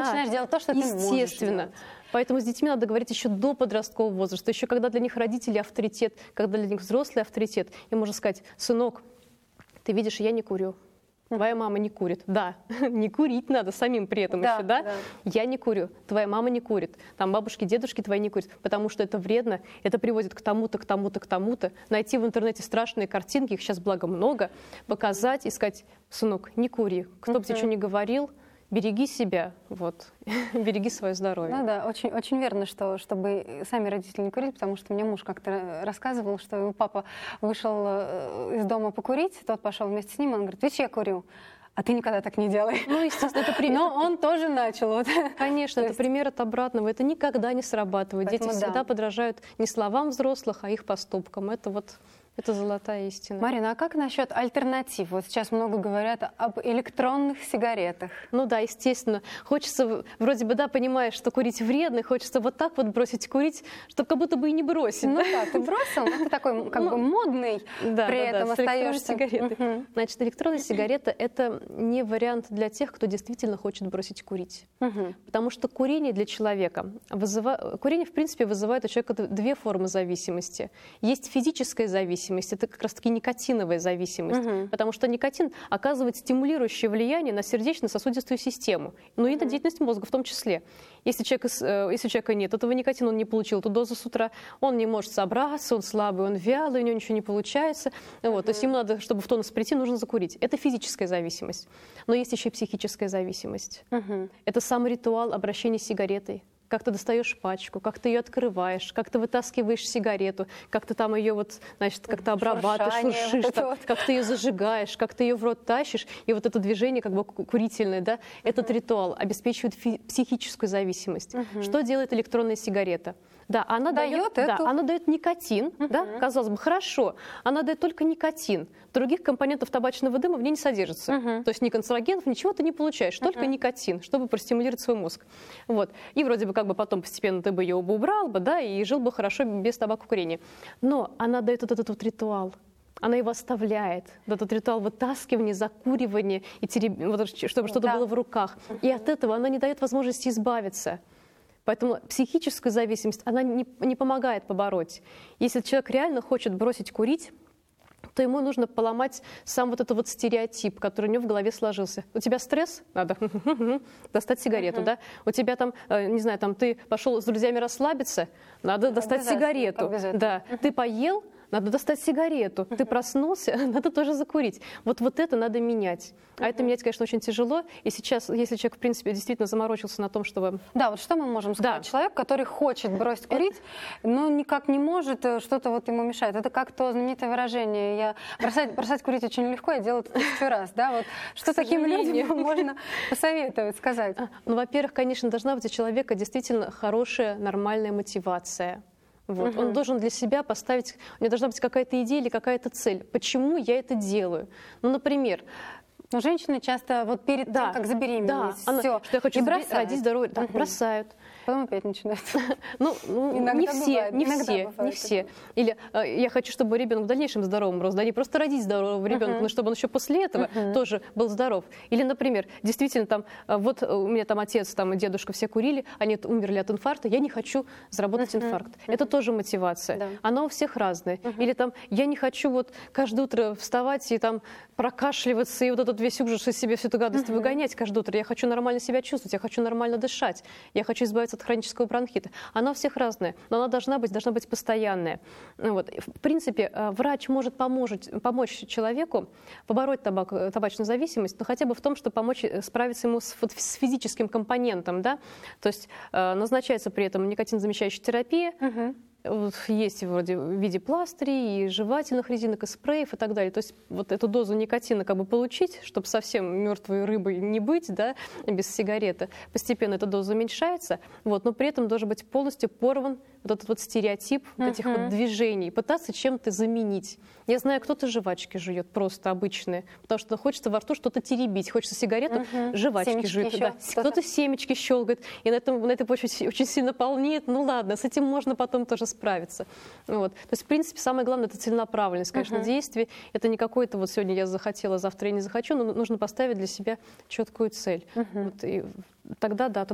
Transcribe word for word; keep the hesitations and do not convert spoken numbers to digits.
начинаешь делать то, что ты можешь естественно. делать. Поэтому с детьми надо говорить еще до подросткового возраста, еще когда для них родители авторитет, когда для них взрослый авторитет. Им можно сказать: сынок, ты видишь, я не курю. Твоя мама не курит. Да, не курить надо самим при этом да, еще, да? да? Я не курю, твоя мама не курит, там бабушки, дедушки твои не курят, потому что это вредно, это приводит к тому-то, к тому-то, к тому-то. Найти в интернете страшные картинки, их сейчас, благо, много, показать и сказать: сынок, не кури, кто бы тебе что ни говорил, береги себя, вот, береги свое здоровье. Ну да, очень, очень верно, что чтобы сами родители не курили, потому что мне муж как-то рассказывал, что его папа вышел из дома покурить, тот пошел вместе с ним, он говорит: видишь, я курю. А ты никогда так не делай. Ну, естественно, это пример. Но он тоже начал. Вот. Конечно, это есть... пример от обратного. Это никогда не срабатывает. Поэтому Дети да. всегда подражают не словам взрослых, а их поступкам. Это вот... Это золотая истина. Марина, а как насчет альтернатив? Вот сейчас много говорят об электронных сигаретах. Ну да, естественно. Хочется, вроде бы, да, понимаешь, что курить вредно, хочется вот так вот бросить курить, чтобы как будто бы и не бросить. Ну да, ты бросил, но ты такой как бы модный, да, при да, этом да, остаешься. Угу. Значит, электронная сигарета – это не вариант для тех, кто действительно хочет бросить курить. Угу. Потому что курение для человека, вызыва... курение, в принципе, вызывает у человека две формы зависимости. Есть физическая зависимость, это как раз-таки никотиновая зависимость, угу. потому что никотин оказывает стимулирующее влияние на сердечно-сосудистую систему, но и на деятельность мозга в том числе. Если, человек, если у человека нет этого никотина, он не получил эту дозу с утра, он не может собраться, он слабый, он вялый, у него ничего не получается. Вот, угу. То есть ему надо, чтобы в тонус прийти, нужно закурить. Это физическая зависимость. Но есть еще и психическая зависимость. Угу. Это сам ритуал обращения с сигаретой. Как ты достаешь пачку, как ты ее открываешь, как ты вытаскиваешь сигарету, как ты там ее вот, значит, как-то обрабатываешь, шуршишь, вот вот. Как ты ее зажигаешь, как ты ее в рот тащишь, и вот это движение как бы курительное, да, uh-huh. этот ритуал обеспечивает фи- психическую зависимость. Uh-huh. Что делает электронная сигарета? Да, она дает, дает, да, она дает никотин, uh-huh. да, казалось бы, хорошо, она дает только никотин, других компонентов табачного дыма в ней не содержится, uh-huh. то есть ни канцерогенов, ничего ты не получаешь, uh-huh. только никотин, чтобы простимулировать свой мозг. Вот. И вроде бы как бы потом постепенно ты бы ее бы убрал бы, да, и жил бы хорошо без табакокурения. Но она дает вот этот вот ритуал. Она его оставляет, вот этот ритуал вытаскивания, закуривания, и тереб... вот, чтобы что-то да. было в руках. И от этого она не дает возможности избавиться. Поэтому психическую зависимость она не, не помогает побороть. Если человек реально хочет бросить курить, то ему нужно поломать сам вот этот вот стереотип, который у него в голове сложился. У тебя стресс? Надо достать сигарету, uh-huh. да? У тебя там, не знаю, там ты пошел с друзьями расслабиться? Надо достать сигарету. Да. Uh-huh. Ты поел? Надо достать сигарету. Uh-huh. Ты проснулся? Надо тоже закурить. Вот, вот это надо менять. А uh-huh. это менять, конечно, очень тяжело. И сейчас, если человек, в принципе, действительно заморочился на том, чтобы... Да, вот что мы можем сказать? Да. Человек, который хочет бросить курить, это... но никак не может, что-то вот ему мешает. Это как то знаменитое выражение. Я... Бросать, бросать курить очень легко, я делаю это тысячу раз. Да? Вот что таким людям можно посоветовать, сказать? Ну, во-первых, конечно, должна быть у человека действительно хорошая, нормальная мотивация. Вот. Угу. Он должен для себя поставить, у него должна быть какая-то идея или какая-то цель. Почему я это делаю? Ну, например... Но женщины часто вот перед да, тем, как забеременеть, да, все, она, что я хочу родить здоровье, да, угу. бросают. Потом опять начинают. Ну, ну не все, не все, не все. Или э, я хочу, чтобы ребенок в дальнейшем здоровым рос, да, не просто родить здорового ребенка, uh-huh. но чтобы он еще после этого uh-huh. тоже был здоров. Или, например, действительно, там, вот у меня там отец, там и дедушка все курили, они умерли от инфаркта, я не хочу заработать uh-huh. инфаркт. Uh-huh. Это тоже мотивация. Да. Она у всех разная. Uh-huh. Или там, я не хочу вот каждое утро вставать и там прокашливаться и вот этот весь ужас из себя, всю эту гадость uh-huh. выгонять каждое утро. Я хочу нормально себя чувствовать, я хочу нормально дышать, я хочу избавиться от хронического бронхита. Она у всех разная, но она должна быть, должна быть постоянная. Вот. В принципе, врач может помочь, помочь человеку побороть табак, табачную зависимость, но хотя бы в том, чтобы помочь справиться ему с, с физическим компонентом. Да? То есть назначается при этом никотинозамещающая терапия, угу. Есть вроде в виде пластырей, и жевательных резинок, и спреев и так далее. То есть вот эту дозу никотина как бы получить, чтобы совсем мертвой рыбой не быть, да, без сигареты. Постепенно эта доза уменьшается, вот, но при этом должен быть полностью порван вот этот вот стереотип вот этих uh-huh. вот движений, пытаться чем-то заменить. Я знаю, кто-то жвачки жует, просто обычные, потому что хочется во рту что-то теребить, хочется сигарету, uh-huh. жвачки жует. Да. Кто-то семечки щелкает, и на, этом, на этой почве очень сильно полнеет. Ну ладно, с этим можно потом тоже справиться. Вот. То есть, в принципе, самое главное — это целенаправленность, конечно, uh-huh. действий. Это не какое-то вот сегодня я захотела, завтра я не захочу, но нужно поставить для себя четкую цель. Uh-huh. Вот, и тогда, да,